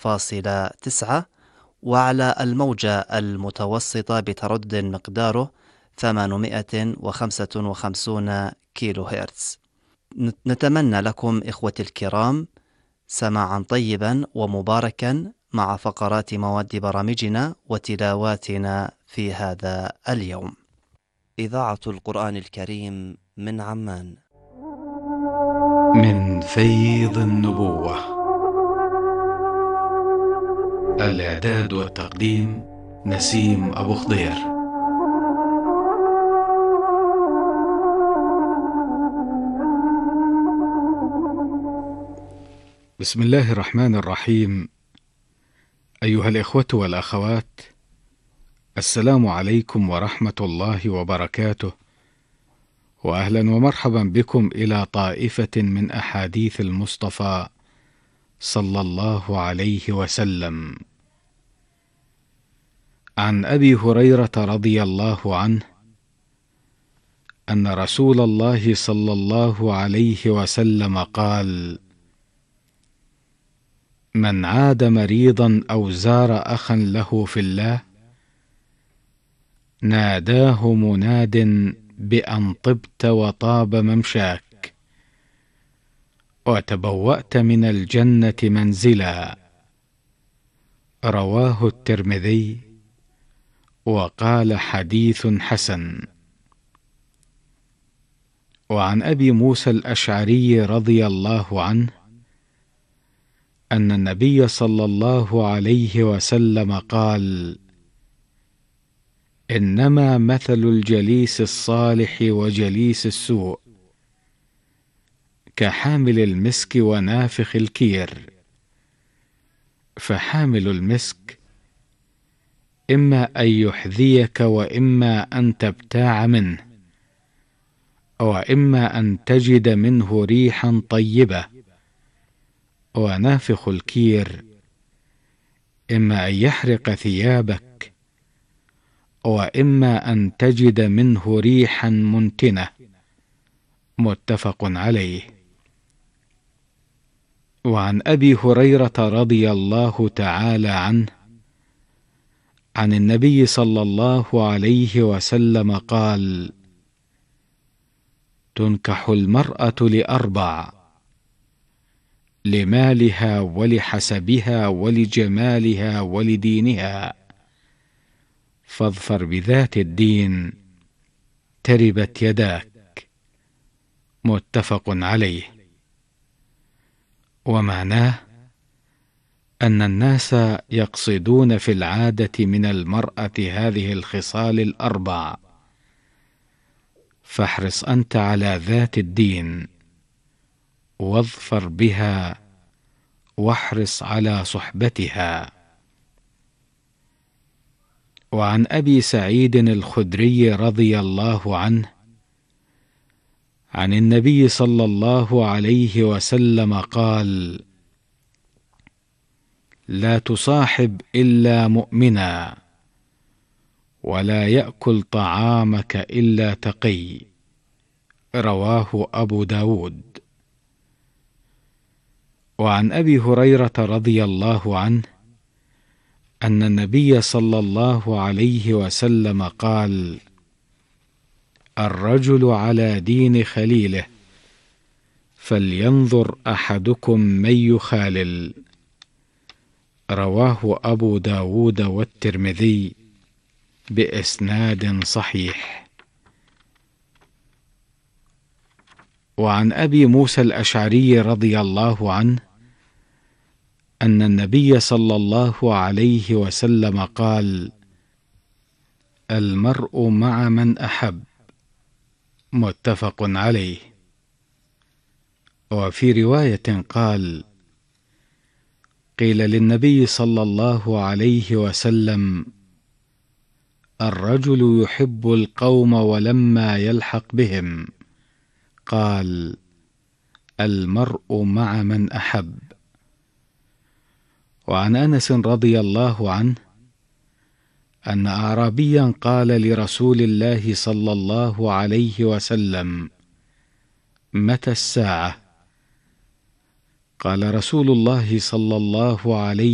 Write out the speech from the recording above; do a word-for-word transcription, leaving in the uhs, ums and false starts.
فاصلة تسعة، وعلى الموجة المتوسطة بتردد مقداره ثمانمائة وخمسة وخمسين كيلو هرتز. نتمنى لكم إخوتي الكرام سماعا طيبا ومباركا مع فقرات مواد برامجنا وتلاواتنا في هذا اليوم. إذاعة القرآن الكريم من عمان، من فيض النبوة. الإعداد والتقديم نسيم أبو خضير. بسم الله الرحمن الرحيم. أيها الإخوة والأخوات، السلام عليكم ورحمة الله وبركاته، وأهلا ومرحبا بكم إلى طائفة من أحاديث المصطفى صلى الله عليه وسلم. عن أبي هريرة رضي الله عنه أن رسول الله صلى الله عليه وسلم قال: من عاد مريضا أو زار أخا له في الله ناداه مناد بأن طبت وطاب ممشاك وتبوأت من الجنة منزلا. رواه الترمذي وقال حديث حسن. وعن أبي موسى الأشعري رضي الله عنه أن النبي صلى الله عليه وسلم قال: إنما مثل الجليس الصالح وجليس السوء كحامل المسك ونافخ الكير. فحامل المسك إما أن يحذيك وإما أن تبتاع منه، وإما أن تجد منه ريحا طيبة. ونافخ الكير إما أن يحرق ثيابك، وإما أن تجد منه ريحا منتنة. متفق عليه. وعن أبي هريرة رضي الله تعالى عنه عن النبي صلى الله عليه وسلم قال: تنكح المرأة لأربع: لمالها ولحسبها ولجمالها ولدينها، فاظفر بذات الدين تربت يداك. متفق عليه. ومعناه أن الناس يقصدون في العادة من المرأة هذه الخصال الأربع، فاحرص أنت على ذات الدين واظفر بها واحرص على صحبتها. وعن أبي سعيد الخدري رضي الله عنه عن النبي صلى الله عليه وسلم قال: لا تصاحب إلا مؤمنا، ولا يأكل طعامك إلا تقي. رواه أبو داود. وعن أبي هريرة رضي الله عنه أن النبي صلى الله عليه وسلم قال: الرجل على دين خليله، فلينظر أحدكم من يخالل. رواه أبو داود والترمذي بإسناد صحيح. وعن أبي موسى الأشعري رضي الله عنه أن النبي صلى الله عليه وسلم قال: المرء مع من أحب. متفق عليه. وفي رواية قال: قيل للنبي صلى الله عليه وسلم: الرجل يحب القوم ولما يلحق بهم، قال: المرء مع من أحب. وعن أنس رضي الله عنه أن أعرابيا قال لرسول الله صلى الله عليه وسلم: متى الساعة؟ قال رسول الله صلى الله عليه